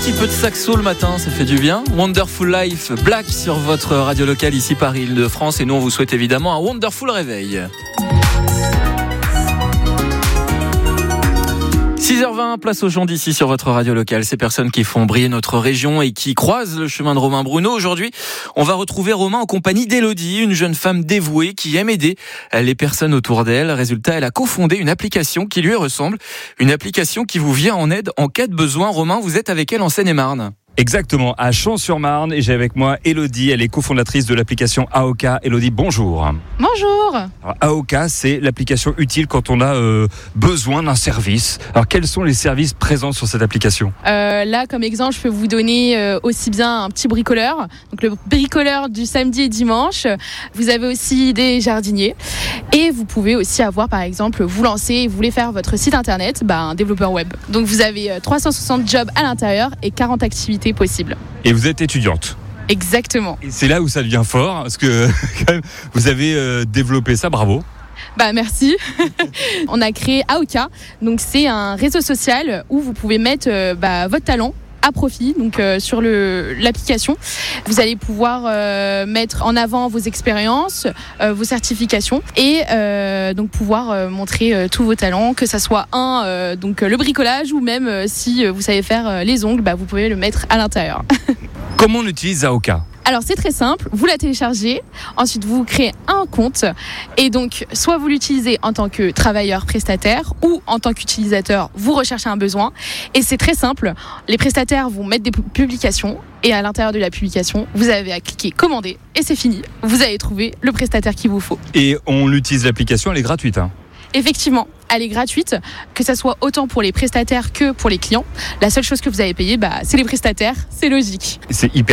petit peu de saxo le matin, ça fait du bien. Wonderful Life, Black sur votre radio locale ici Paris-Île-de-France. Et nous on vous souhaite évidemment un wonderful réveil. 6h20, place aux gens d'ici sur votre radio locale. Ces personnes qui font briller notre région et qui croisent le chemin de Romain Bruno. Aujourd'hui, on va retrouver Romain en compagnie d'Élodie, une jeune femme dévouée qui aime aider les personnes autour d'elle. Résultat, elle a cofondé une application qui lui ressemble. Une application qui vous vient en aide en cas de besoin. Romain, vous êtes avec elle en Seine-et-Marne. Exactement, à Champs-sur-Marne, et j'ai avec moi Élodie, elle est cofondatrice de l'application AOKA. Élodie, bonjour. Bonjour. Alors, AOKA, c'est l'application utile quand on a besoin d'un service. Alors quels sont les services présents sur cette application ? Là, comme exemple, je peux vous donner aussi bien un petit bricoleur, donc le bricoleur du samedi et dimanche. Vous avez aussi des jardiniers, et vous pouvez aussi avoir, par exemple, vous lancez, vous voulez faire votre site internet, un développeur web. Donc vous avez 360 jobs à l'intérieur et 40 activités possibles. Et vous êtes étudiante ? Exactement. Et c'est là où ça devient fort, parce que quand même, vous avez développé ça, bravo. Merci. On a créé AOKA, donc c'est un réseau social où vous pouvez mettre votre talent à profit, donc sur l'application. Vous allez pouvoir mettre en avant vos expériences, vos certifications et donc pouvoir montrer tous vos talents, que ça soit donc le bricolage ou même si vous savez faire les ongles, vous pouvez le mettre à l'intérieur. Comment on utilise AOKA ? Alors c'est très simple, vous la téléchargez, ensuite vous créez un compte et donc soit vous l'utilisez en tant que travailleur prestataire ou en tant qu'utilisateur, vous recherchez un besoin et c'est très simple, les prestataires vont mettre des publications et à l'intérieur de la publication, vous avez à cliquer commander et c'est fini, vous allez trouver le prestataire qu'il vous faut. Et on utilise l'application, elle est gratuite Effectivement, elle est gratuite, que ça soit autant pour les prestataires que pour les clients. La seule chose que vous avez payé, c'est les prestataires, c'est logique. C'est hyper